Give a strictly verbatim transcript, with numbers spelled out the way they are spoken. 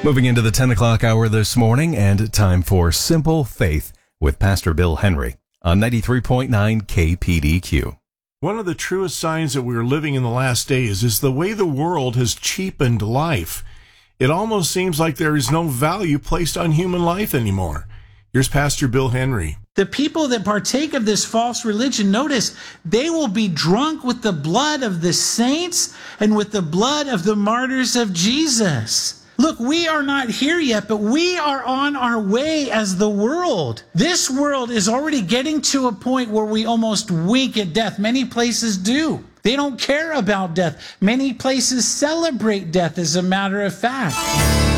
Moving into the ten o'clock hour this morning, and time for Simple Faith with Pastor Bill Henry on ninety-three point nine K P D Q. One of the truest signs that we are living in the last days is the way the world has cheapened life. It almost seems like there is no value placed on human life anymore. Here's Pastor Bill Henry. The people that partake of this false religion, notice, they will be drunk with the blood of the saints and with the blood of the martyrs of Jesus. Look, we are not here yet, but we are on our way as the world. This world is already getting to a point where we almost wink at death. Many places do. They don't care about death. Many places celebrate death, as a matter of fact.